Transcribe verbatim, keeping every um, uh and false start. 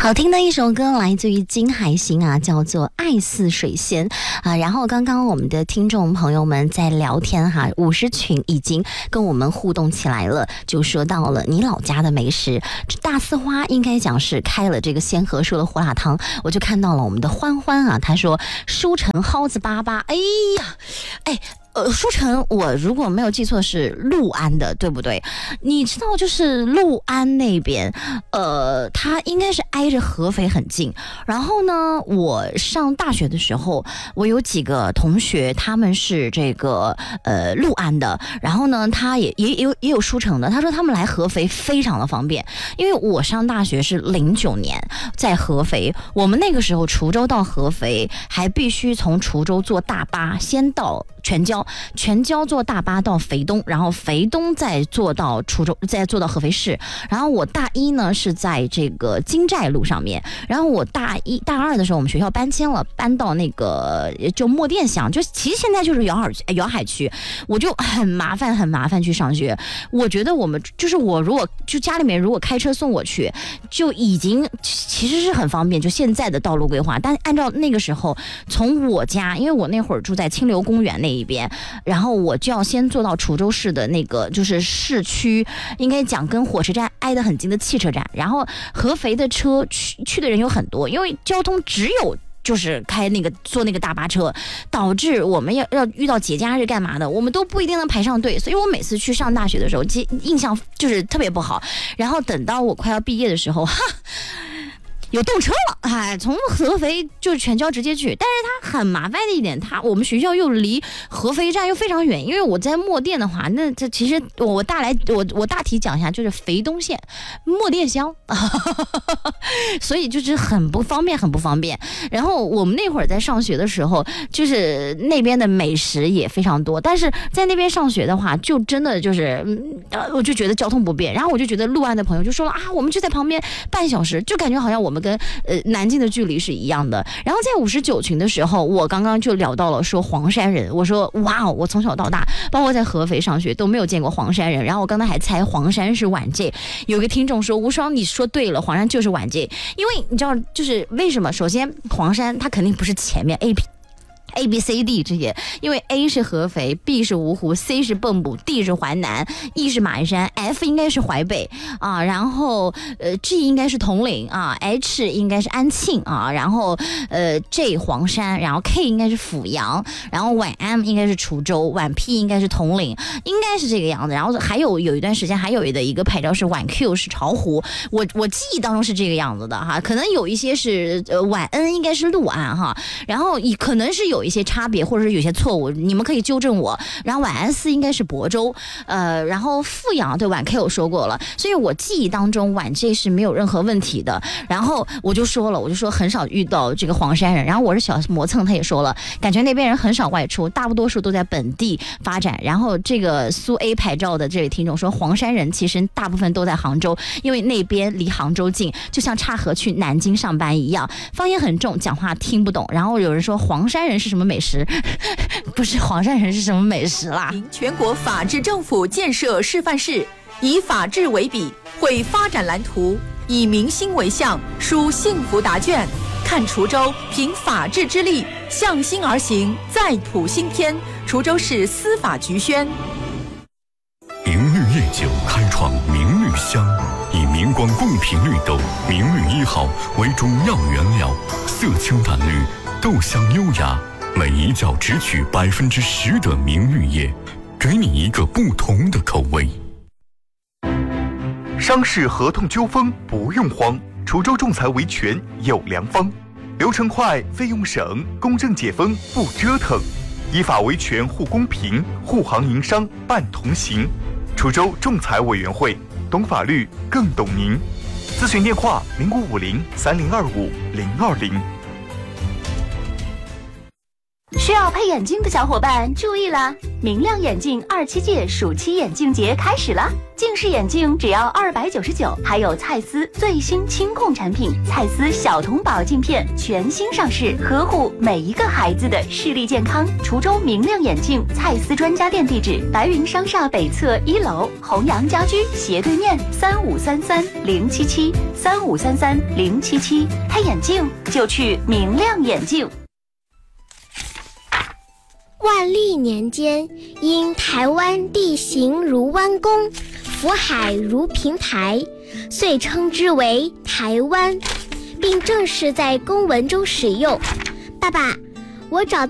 好听的一首歌来自于金海心啊，叫做《爱似水仙》啊。然后刚刚我们的听众朋友们在聊天哈，五十群已经跟我们互动起来了，就说到了你老家的美食。大四花应该讲是开了这个仙和说的胡辣汤，我就看到了我们的欢欢啊，他说舒城蒿子粑粑，哎呀，哎。呃，舒城我如果没有记错是六安的，对不对？你知道就是六安那边，呃，它应该是挨着合肥很近。然后呢，我上大学的时候，我有几个同学他们是这个呃六安的，然后呢，他也也也有也有舒城的。他说他们来合肥非常的方便，因为我上大学是零九年在合肥，我们那个时候滁州到合肥还必须从滁州坐大巴先到全椒。全椒坐大巴到肥东，然后肥东再坐到滁州，再坐到合肥市。然后我大一呢是在这个金寨路上面，然后我大一大二的时候，我们学校搬迁了，搬到那个就墨店乡，就其实现在就是瑶海瑶海区，我就很麻烦很麻烦去上学。我觉得我们就是我如果就家里面如果开车送我去，就已经其实是很方便，就现在的道路规划。但按照那个时候，从我家，因为我那会儿住在清流公园那一边。然后我就要先坐到滁州市的那个就是市区，应该讲跟火车站挨得很近的汽车站。然后合肥的车去去的人有很多，因为交通只有就是开那个坐那个大巴车，导致我们要要遇到节假日干嘛的，我们都不一定能排上队。所以我每次去上大学的时候，其印象就是特别不好。然后等到我快要毕业的时候，哈。有动车了，哎，从合肥就是全椒直接去，但是它很麻烦的一点，它我们学校又离合肥站又非常远，因为我在墨店的话，那这其实我大来我我大体讲一下，就是肥东县墨店乡，所以就是很不方便，很不方便。然后我们那会儿在上学的时候，就是那边的美食也非常多，但是在那边上学的话，就真的就是呃，我就觉得交通不便，然后我就觉得六安的朋友就说了啊，我们就在旁边半小时，就感觉好像我们跟呃南京的距离是一样的。然后在五十九群的时候，我刚刚就聊到了说黄山人，我说哇哦，我从小到大，包括在合肥上学都没有见过黄山人。然后我刚才还猜黄山是皖界，有个听众说吴双你说对了，黄山就是皖界，因为你知道就是为什么？首先黄山它肯定不是前面 A P。A B C D 这些，因为 A 是合肥 ，B 是芜湖 ，C 是蚌埠 ，D 是淮南 ，E 是马鞍山 ，F 应该是淮北啊，然后呃 G 应该是铜陵啊 ，H 应该是安庆啊，然后呃 J 黄山，然后 K 应该是阜阳，然后皖 M 应该是滁州，皖 P 应该是铜陵，应该是这个样子。然后还有有一段时间还有的一个牌照是皖 Q 是巢湖，我我记忆当中是这个样子的哈，可能有一些是呃皖 N 应该是六安哈，然后可能是有。有一些差别，或者是有些错误，你们可以纠正我。然后皖安四应该是亳州，呃，然后阜阳对皖 K 我说过了，所以我记忆当中皖 J 是没有任何问题的。然后我就说了，我就说很少遇到这个黄山人。然后我是小磨蹭，他也说了，感觉那边人很少外出，大多数都在本地发展。然后这个苏 A 牌照的这位听众说，黄山人其实大部分都在杭州，因为那边离杭州近，就像岔河去南京上班一样，方言很重，讲话听不懂。然后有人说黄山人是什么美食？不是黄山人是什么美食啦？ 全国法治政府建设示范室，以法治为笔，绘发展蓝图，以民心为向，书幸福答卷。看滁州凭法治之力，向心而行，再谱新篇。滁州市司法局宣。 明绿夜酒开创明绿香，以明光贡品绿豆明绿一号为中药原料，色清淡绿，豆香优雅，每一角只取百分之十的明绿叶，给你一个不同的口味。 商事合同纠纷不用慌，滁州仲裁维权有良方，流程快，费用省，公正解纷不折腾，依法维权护公平，护行营商办同行。滁州仲裁委员会，懂法律更懂您。咨询电话零五五零三零二五零二零。 需要配眼镜的小伙伴注意了，明亮眼镜二七届暑期眼镜节开始了，近视眼镜只要二百九十九，还有蔡司最新清控产品蔡司小童宝镜片全新上市，呵护每一个孩子的视力健康。滁州明亮眼镜蔡司专家店地址：白云商厦北侧一楼，弘阳家居斜对面，三五三三零七七三五三三零七七，配眼镜就去明亮眼镜。 万历年间，因台湾地形如弯弓，福海如平台，遂称之为台湾，并正式在公文中使用。爸爸，我找